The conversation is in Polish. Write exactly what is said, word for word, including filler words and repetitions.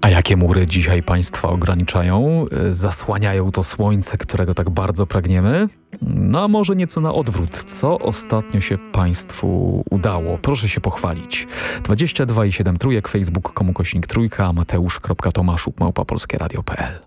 A jakie mury dzisiaj Państwa ograniczają? Zasłaniają to słońce, którego tak bardzo pragniemy? No a może nieco na odwrót. Co ostatnio się Państwu udało? Proszę się pochwalić. dwadzieścia dwa i siedem trójek, facebook komu kośnik trójka, mateusz kropka tomaszuk małpa polskieradio kropka p l.